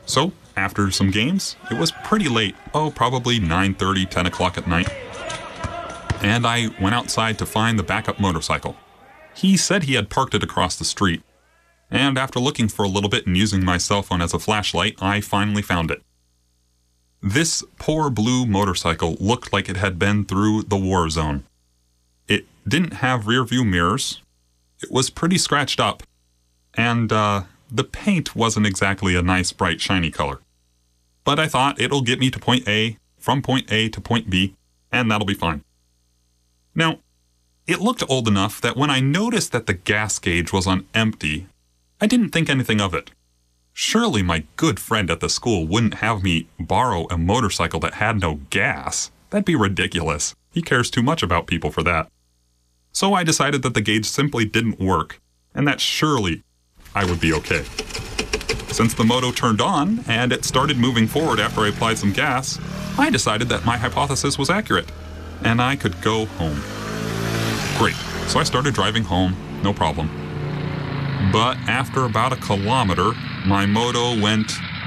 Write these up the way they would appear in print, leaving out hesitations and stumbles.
So, after some games, it was pretty late, probably 9:30, 10 o'clock at night, and I went outside to find the backup motorcycle. He said he had parked it across the street, and after looking for a little bit and using my cell phone as a flashlight, I finally found it. This poor blue motorcycle looked like it had been through the war zone. It didn't have rear view mirrors, it was pretty scratched up, and the paint wasn't exactly a nice bright shiny color. But I thought it'll get me to point A, from point A to point B, and that'll be fine. Now, it looked old enough that when I noticed that the gas gauge was on empty, I didn't think anything of it. Surely my good friend at the school wouldn't have me borrow a motorcycle that had no gas. That'd be ridiculous. He cares too much about people for that. So I decided that the gauge simply didn't work, and that surely I would be okay. Since the moto turned on, and it started moving forward after I applied some gas, I decided that my hypothesis was accurate, and I could go home. Great, so I started driving home, no problem. But after about a kilometer, my moto went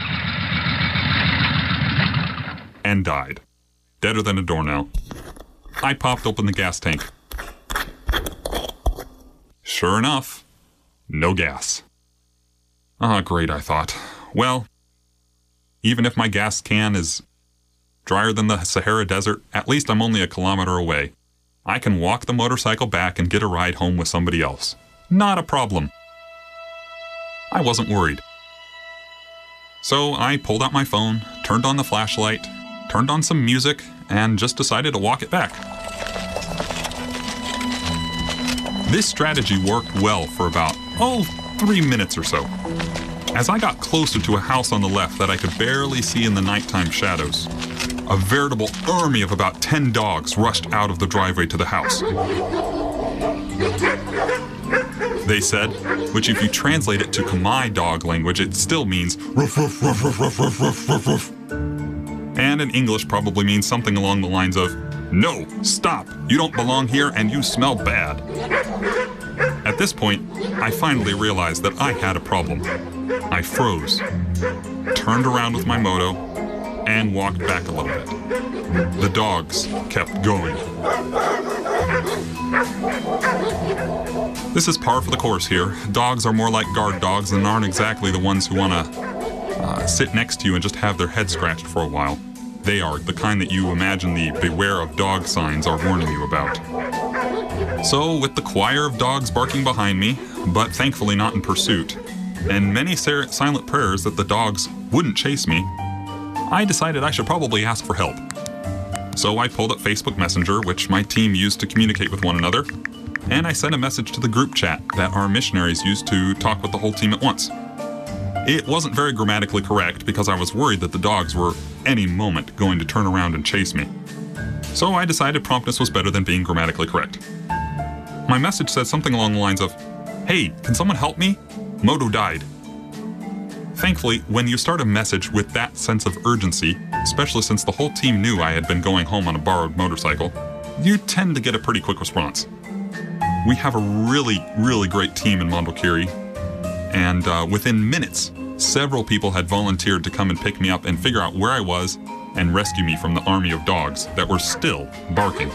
and died. Deader than a doornail. I popped open the gas tank. Sure enough, no gas. Ah, great, I thought. Well, even if my gas can is drier than the Sahara Desert, at least I'm only a kilometer away. I can walk the motorcycle back and get a ride home with somebody else. Not a problem. I wasn't worried. So I pulled out my phone, turned on the flashlight, turned on some music, and just decided to walk it back. This strategy worked well for about, 3 minutes or so. As I got closer to a house on the left that I could barely see in the nighttime shadows, a veritable army of about 10 dogs rushed out of the driveway to the house. They said, which if you translate it to Khmer dog language, it still means ruff, ruff, ruff, ruff, ruff, ruff, ruff, ruff, ruff. And in English probably means something along the lines of, "No, stop, you don't belong here and you smell bad." At this point, I finally realized that I had a problem. I froze, turned around with my moto, and walked back a little bit. The dogs kept going. This is par for the course here. Dogs are more like guard dogs and aren't exactly the ones who want to sit next to you and just have their head scratched for a while. They are the kind that you imagine the beware of dog signs are warning you about. So, with the choir of dogs barking behind me, but thankfully not in pursuit, and many silent prayers that the dogs wouldn't chase me, I decided I should probably ask for help. So I pulled up Facebook Messenger, which my team used to communicate with one another, and I sent a message to the group chat that our missionaries used to talk with the whole team at once. It wasn't very grammatically correct because I was worried that the dogs were any moment going to turn around and chase me. So I decided promptness was better than being grammatically correct. My message said something along the lines of, "Hey, can someone help me? Moto died." Thankfully, when you start a message with that sense of urgency, especially since the whole team knew I had been going home on a borrowed motorcycle, you tend to get a pretty quick response. We have a really, really great team in Mondulkiri, and within minutes, several people had volunteered to come and pick me up and figure out where I was and rescue me from the army of dogs that were still barking.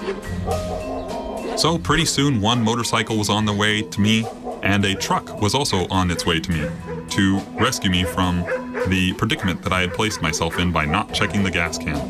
So pretty soon, one motorcycle was on the way to me, and a truck was also on its way to me to rescue me from the predicament that I had placed myself in by not checking the gas can.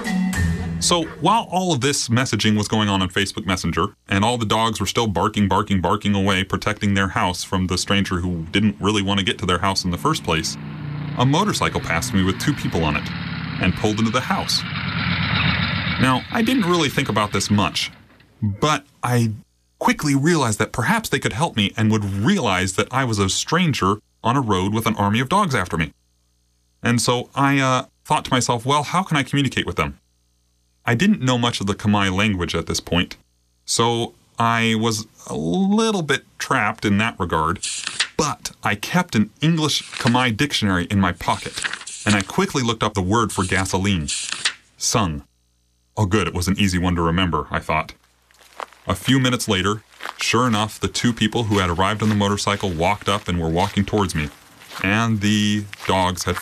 So while all of this messaging was going on Facebook Messenger, and all the dogs were still barking away, protecting their house from the stranger who didn't really want to get to their house in the first place, a motorcycle passed me with 2 people on it and pulled into the house. Now, I didn't really think about this much, but I quickly realized that perhaps they could help me and would realize that I was a stranger on a road with an army of dogs after me. And so I thought to myself, well, how can I communicate with them? I didn't know much of the Khmer language at this point, so I was a little bit trapped in that regard, but I kept an English Khmer dictionary in my pocket, and I quickly looked up the word for gasoline. Sung. Oh good, it was an easy one to remember, I thought. A few minutes later, sure enough, the 2 people who had arrived on the motorcycle walked up and were walking towards me, and the dogs had